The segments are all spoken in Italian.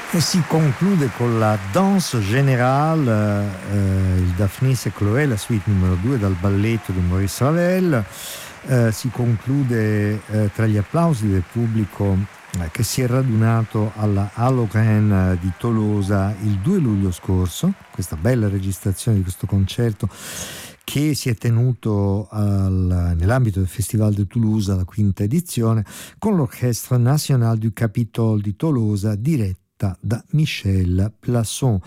E si conclude con la Danse Générale, il Daphnis e Chloé, la suite numero 2 dal balletto di Maurice Ravel. Si conclude tra gli applausi del pubblico che si è radunato alla Halogen di Tolosa il 2 luglio scorso, questa bella registrazione di questo concerto che si è tenuto nell'ambito del Festival de Toulouse, la quinta edizione, con l'Orchestre National du Capitole di Tolosa, diretta da Michel Plasson.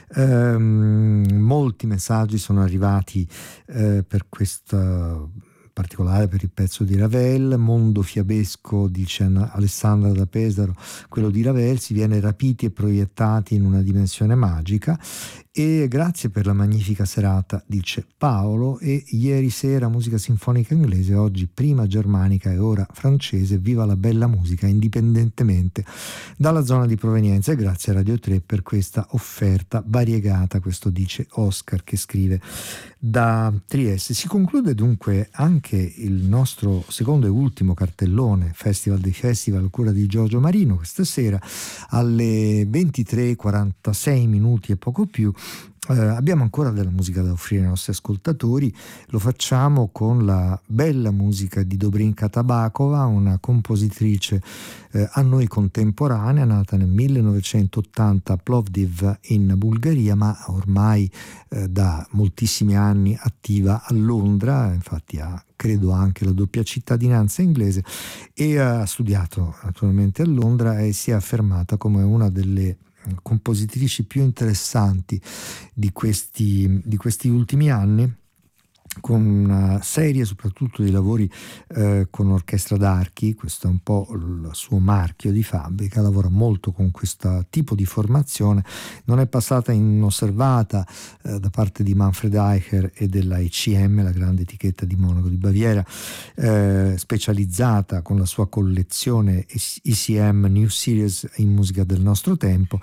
Molti messaggi sono arrivati per questa particolare, per il pezzo di Ravel. Mondo fiabesco, dice Alessandra da Pesaro, quello di Ravel, si viene rapiti e proiettati in una dimensione magica. E grazie per la magnifica serata, dice Paolo, e ieri sera musica sinfonica inglese, oggi prima germanica e ora francese. Viva la bella musica indipendentemente dalla zona di provenienza, e grazie a Radio 3 per questa offerta variegata. Questo dice Oscar, che scrive da Trieste. Si conclude dunque anche il nostro secondo e ultimo cartellone Festival dei Festival a cura di Giorgio Marino. Questa sera alle 23:46 minuti e poco più abbiamo ancora della musica da offrire ai nostri ascoltatori. Lo facciamo con la bella musica di Dobrinka Tabakova, una compositrice a noi contemporanea, nata nel 1980 a Plovdiv in Bulgaria, ma ormai da moltissimi anni attiva a Londra. Infatti ha, credo, anche la doppia cittadinanza inglese, e ha studiato naturalmente a Londra e si è affermata come una delle compositrici più interessanti di questi ultimi anni, con una serie soprattutto di lavori con orchestra d'archi. Questo è un po' il suo marchio di fabbrica, lavora molto con questo tipo di formazione. Non è passata inosservata da parte di Manfred Eicher e della ECM, la grande etichetta di Monaco di Baviera, specializzata con la sua collezione ECM New Series in musica del nostro tempo,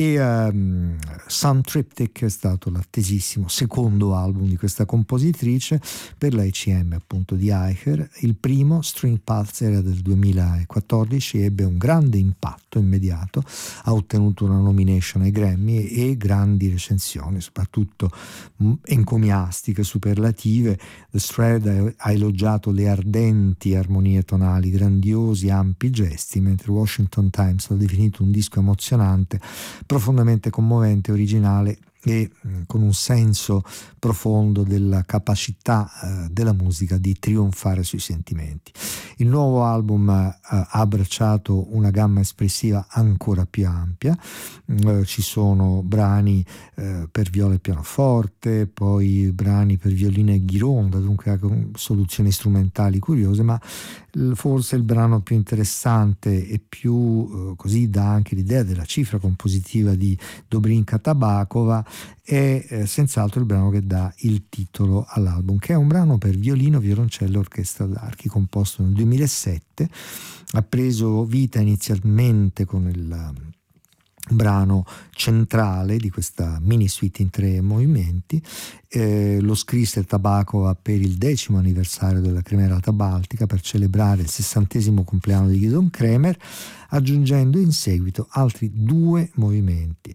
e Sun Triptych è stato l'attesissimo secondo album di questa compositrice per la ECM, appunto, di Eicher. Il primo, String Paths, era del 2014, ebbe un grande impatto immediato, ha ottenuto una nomination ai Grammy e grandi recensioni, soprattutto encomiastiche, superlative. The Thread ha elogiato le ardenti armonie tonali, grandiosi ampi gesti, mentre Washington Times l'ha definito un disco emozionante, profondamente commovente, originale e con un senso profondo della capacità della musica di trionfare sui sentimenti. Il nuovo album ha abbracciato una gamma espressiva ancora più ampia. Ci sono brani per viola e pianoforte, poi brani per violino e ghironda, dunque con soluzioni strumentali curiose, ma forse il brano più interessante e più così dà anche l'idea della cifra compositiva di Dobrinka Tabakova è senz'altro il brano che dà il titolo all'album, che è un brano per violino, violoncello e orchestra d'archi, composto nel 2007. Ha preso vita inizialmente con il brano centrale di questa mini suite in 3 movimenti. Lo scrisse Tabakova per il 10° anniversario della Cremerata Baltica, per celebrare il 60° compleanno di Gidon Kremer, aggiungendo in seguito altri 2 movimenti.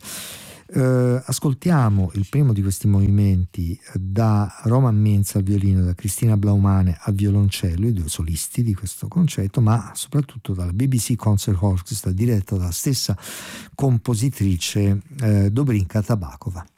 Ascoltiamo il primo di questi movimenti da Roman Mintz al violino, da Cristina Blaumane al violoncello, i 2 solisti di questo concerto, ma soprattutto dalla BBC Concert Orchestra diretta dalla stessa compositrice Dobrinka Tabakova.